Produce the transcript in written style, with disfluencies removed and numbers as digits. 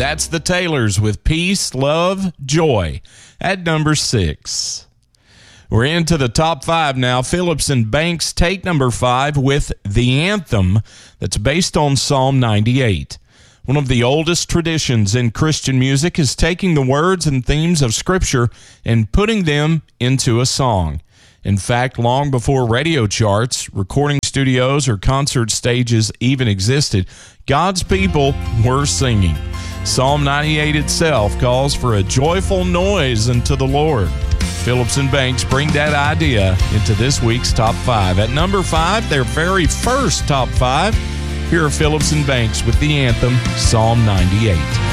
That's the Taylors with Peace, Love, Joy at number 6. We're into the top 5 now. Phillips and Banks take number 5 with The Anthem that's based on Psalm 98. One of the oldest traditions in Christian music is taking the words and themes of Scripture and putting them into a song. In fact, long before radio charts, recording studios, or concert stages even existed, God's people were singing. Psalm 98 itself calls for a joyful noise unto the Lord. Phillips and Banks bring that idea into this week's Top 5. At number 5, their very first Top 5, here are Phillips and Banks with the anthem, Psalm 98.